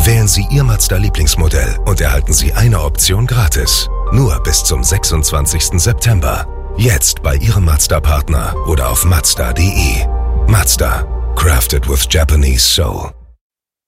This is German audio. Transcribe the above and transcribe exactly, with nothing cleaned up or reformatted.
Wählen Sie Ihr Mazda-Lieblingsmodell und erhalten Sie eine Option gratis. Nur bis zum sechsundzwanzigsten September. Jetzt bei Ihrem Mazda-Partner oder auf mazda punkt de. Mazda. Crafted with Japanese soul.